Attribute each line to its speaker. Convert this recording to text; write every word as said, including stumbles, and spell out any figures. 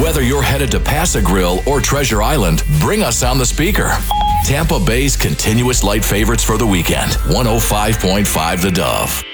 Speaker 1: Whether you're headed to Paso Grill or Treasure Island, bring us on the speaker. Tampa Bay's continuous light favorites for the weekend. one oh five point five The Dove.